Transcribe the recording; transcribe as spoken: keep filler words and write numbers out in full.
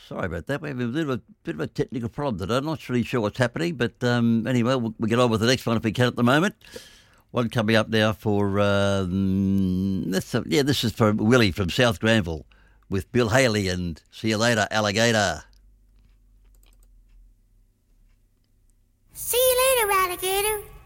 Sorry about that. We have a bit of a, bit of a technical problem today. I'm not really sure what's happening, but um, anyway, we'll, we'll get on with the next one if we can at the moment. One coming up now for, um, this, uh, yeah, this is for Willie from South Granville with Bill Haley and See You Later, Alligator. See you later, alligator.